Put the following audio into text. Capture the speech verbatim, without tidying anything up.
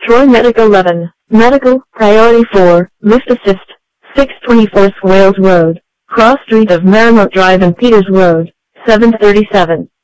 Troy Medic eleven, Medical, Priority four, Lift Assist, six twenty-four Wales Road, Cross Street of Marymount Drive and Peters Road, seven thirty-seven.